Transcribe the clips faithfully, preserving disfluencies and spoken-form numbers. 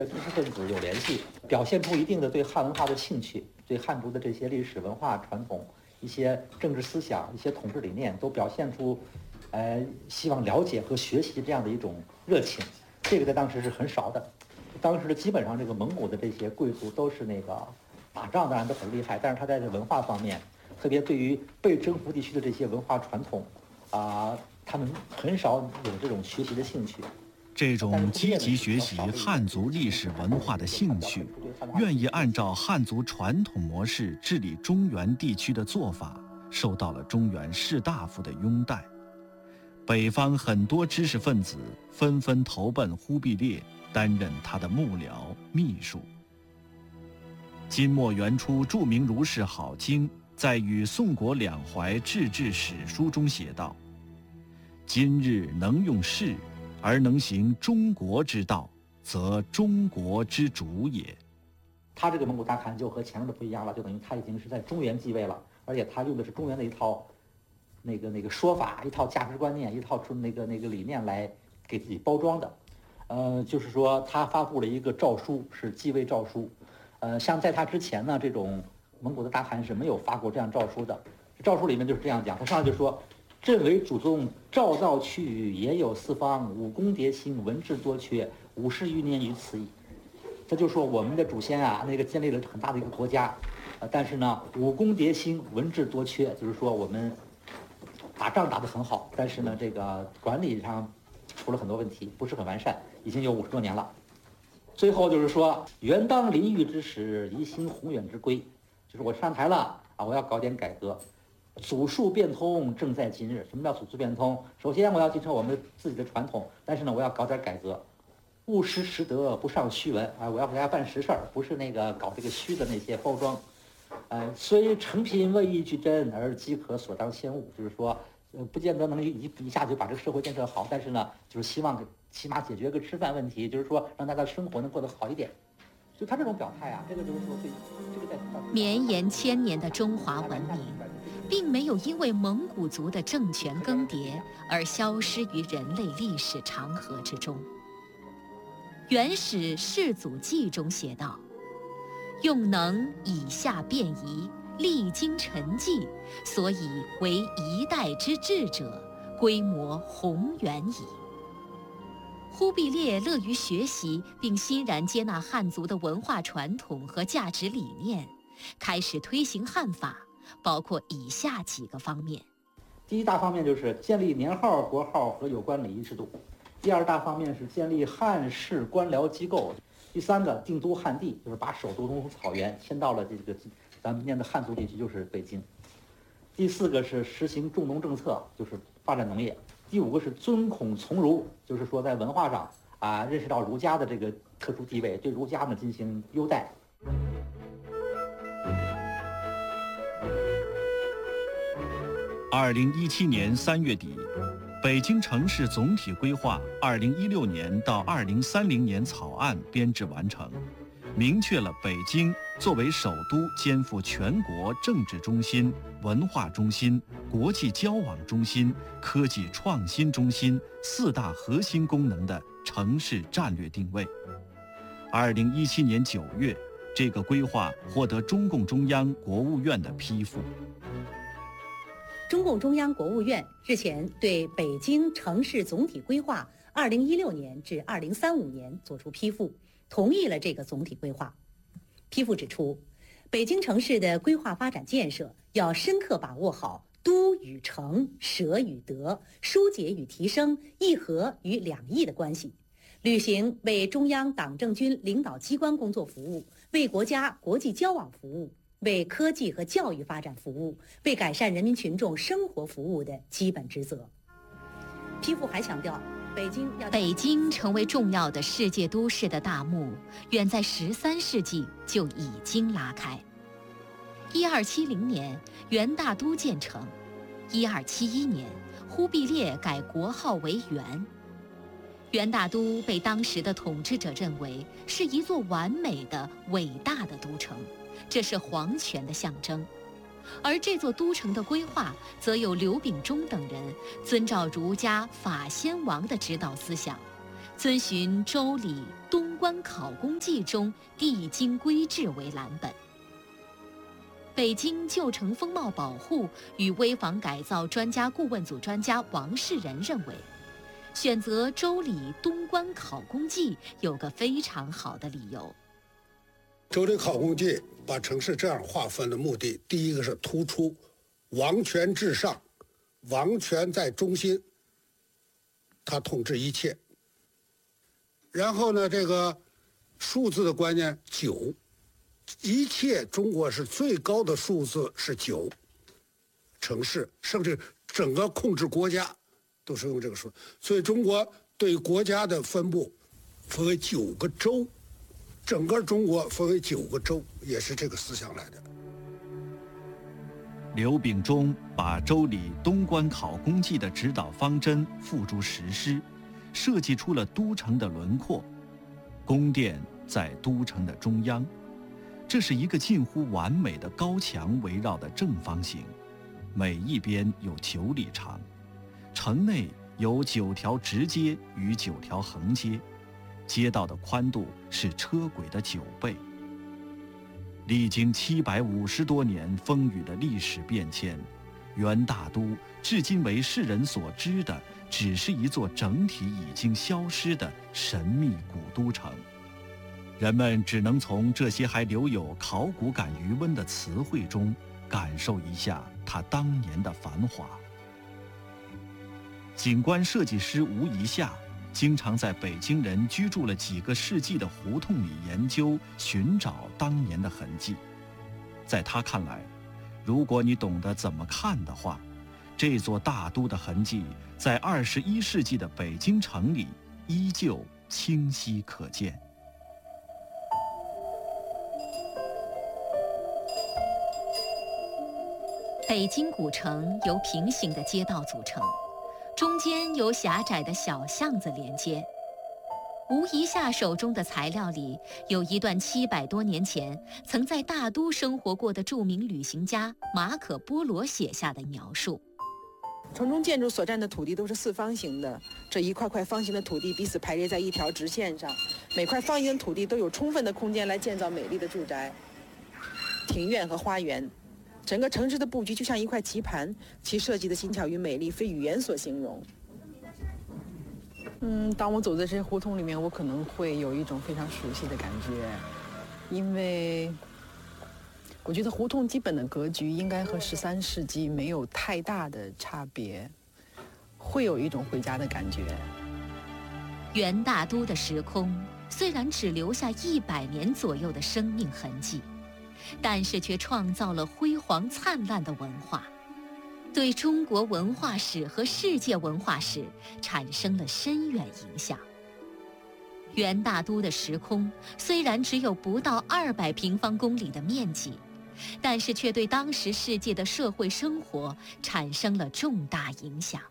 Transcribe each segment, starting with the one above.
知识分子有联系，表现出一定的对汉文化的兴趣，对汉族的这些历史文化传统、一些政治思想、一些统治理念，都表现出，呃，希望了解和学习这样的一种热情。这个在当时是很少的。当时的基本上这个蒙古的这些贵族都是那个打仗当然都很厉害，但是他在这文化方面，特别对于被征服地区的这些文化传统，啊、他们很少有这种学习的兴趣。 这种积极学习汉族历史文化的兴趣，愿意按照汉族传统模式治理中原地区的做法，受到了中原士大夫的拥戴。北方很多知识分子纷纷投奔忽必烈，担任他的幕僚、秘书。金末元初著名儒士郝经在与宋国两淮志志史书中写道：“今日能用士，而能行中国之道，则中国之主也。” 他这个蒙古大汗就和前面的不一样了，就等于他已经是在中原继位了，而且他用的是中原的一套那个那个说法、一套价值观念、一套那个那个理念来给自己包装的。呃，就是说他发布了一个诏书，是继位诏书。呃，像在他之前呢，这种蒙古的大汗是没有发过这样诏书的。诏书里面就是这样讲，他上来就说：“朕为主宗诏造去，也有四方，武功迭兴，文治多缺，五十余年于此矣。”这就说我们的祖先啊，那个建立了很大的一个国家，呃，但是呢，武功迭兴，文治多缺，就是说我们打仗打得很好，但是呢，这个管理上出了很多问题，不是很完善，已经有五十多年了。最后就是说，元当临御之时，宜兴宏远之规，就是我上台了啊，我要搞点改革。祖述变通，正在今日。什么叫祖述变通？首先我要继承我们自己的传统，但是呢，我要搞点改革，务实实德，不上虚文啊！我要给大家办实事儿，不是那个搞这个虚的那些包装。呃，虽成品未易矩真，而即可所当先务。就是说，呃，不见得能一一下就把这个社会建设好，但是呢，就是希望起码解决个吃饭问题，就是说让大家生活能过得好一点。就他这种表态啊，这个就是说对这个在绵延千年的中华文明，并没有因为蒙古族的政权更迭而消失于人类历史长河之中。《元始世祖纪》中写道：“用能以下便宜，历经陈迹，所以为一代之治者，规模宏远矣。”忽必烈乐于学习，并欣然接纳汉族的文化传统和价值理念，开始推行汉法，包括以下几个方面。 第一大方面就是建立年号、国号和有关礼仪制度；第二大方面是建立汉士官僚机构；第三个定都汉地，就是把首都从草原迁到了这个咱们念的汉族地区，就是北京；第四个是实行重农政策，就是发展农业；第五个是尊孔从儒，就是说在文化上啊认识到儒家的这个特殊地位，对儒家呢进行优待。 二零一七年三月底，北京城市总体规划二零一六年到二零三零年草案编制完成，明确了北京作为首都肩负全国政治中心、文化中心、国际交往中心、科技创新中心四大核心功能的城市战略定位。二零一七年九月，这个规划获得中共中央、国务院的批复。 中共中央、国务院日前对北京城市总体规划二零一六年至二零三五年作出批复，同意了这个总体规划。批复指出，北京城市的规划发展建设要深刻把握好都与城、舍与得、疏解与提升、议和与两翼的关系，履行为中央党政军领导机关工作服务、为国家国际交往服务、为科技和教育发展服务、为改善人民群众生活服务的基本职责。批复还强调，北京要北京成为重要的世界都市的大幕，远在十三世纪就已经拉开。一二七零年，元大都建成；一二七一年，忽必烈改国号为元。元大都被当时的统治者认为是一座完美的、伟大的都城，这是皇权的象征。而这座都城的规划，则有刘秉忠等人遵照儒家法先王的指导思想， 遵循《周礼·东关考工记》中地经规制为蓝本。北京旧城风貌保护与危房改造专家顾问组专家王世仁认为，选择《周礼·东关考工记》有个非常好的理由。 《周礼考工记》把城市这样划分的目的，第一个是突出王权至上，王权在中心，他统治一切。然后呢，这个数字的观念九，一切中国是最高的数字是九，城市甚至整个控制国家都是用这个数，所以中国对国家的分布分为九个州。整个中国分为九个州，也是这个思想来的。 刘秉忠把《周礼·东关考工记》的指导方针付诸实施，设计出了都城的轮廓。宫殿在都城的中央，这是一个近乎完美的高墙围绕的正方形，每一边有九里长。城内有九条直街与九条横街。街道的宽度是车轨的九倍。历经七百五十多年风雨的历史变迁，元大都至今为世人所知的，只是一座整体已经消失的神秘古都城。人们只能从这些还留有考古感余温的词汇中，感受一下它当年的繁华。景观设计师吴一夏经常在北京人居住了几个世纪的胡同里研究寻找当年的痕迹。在他看来，如果你懂得怎么看的话，这座大都的痕迹在二十一世纪的北京城里依旧清晰可见。 北京古城由平行的街道组成，中间有狭窄的小巷子连接。吴一夏手中的材料里有一段七百多年前曾在大都生活过的著名旅行家马可·波罗写下的描述。 城中建筑所占的土地都是四方形的，这一块块方形的土地彼此排列在一条直线上，每块方形的土地都有充分的空间来建造美丽的住宅、庭院和花园。整个城市的布局就像一块棋盘，其设计的精巧与美丽非语言所形容。嗯，当我走在这些胡同里面，我可能会有一种非常熟悉的感觉，因为我觉得胡同基本的格局应该和十三世纪没有太大的差别，会有一种回家的感觉。 元大都的时空虽然只留下一百年左右的生命痕迹，但是却创造了辉煌灿烂的文化，对中国文化史和世界文化史产生了深远影响。元大都的时空虽然只有不到二百平方公里的面积，但是却对当时世界的社会生活产生了重大影响。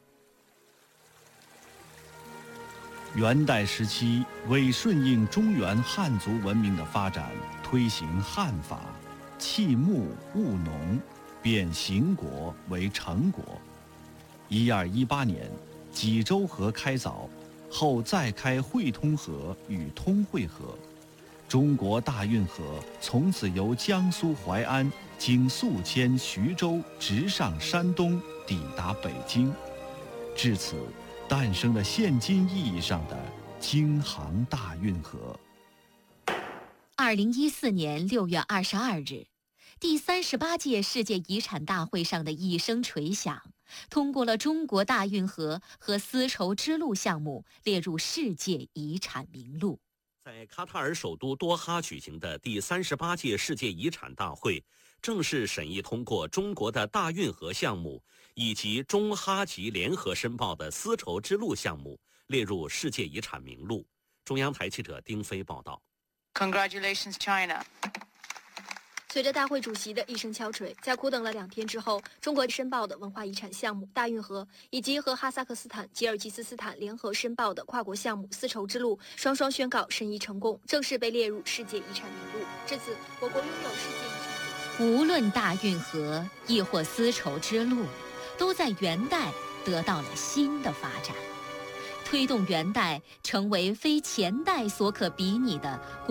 元代时期，为顺应中原汉族文明的发展，推行汉法，弃牧务农，变邢国为成国。一二一八年，济州河开凿，后再开汇通河与通惠河，中国大运河从此由江苏淮安经宿迁徐州，直上山东，抵达北京。至此，诞生了现今意义上的京杭大运河。 二零一四年六月二十二日，第三十八届世界遗产大会上的一声锤响，通过了中国大运河和丝绸之路项目列入世界遗产名录。 在卡塔尔首都多哈举行的第三十八届世界遗产大会，正式审议通过中国的大运河项目以及中哈吉联合申报的丝绸之路项目列入世界遗产名录。中央台记者丁飞报道。 Congratulations, China. 随着大会主席的一声敲锤，在苦等了两天之后，中国申报的文化遗产项目大运河，以及和哈萨克斯坦、吉尔吉斯斯坦联合申报的跨国项目丝绸之路，双双宣告审议成功，正式被列入世界遗产名录。至此，我国拥有世界遗产。 无论大运河亦或丝绸之路，都在元代得到了新的发展。 推动元代成为非前代所可比拟的